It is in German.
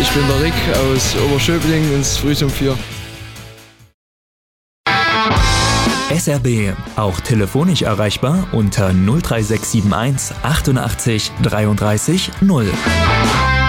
ich bin der Rick aus Oberschöbling ins Frühs um 4. SRB, auch telefonisch erreichbar unter 03671 88 33 0.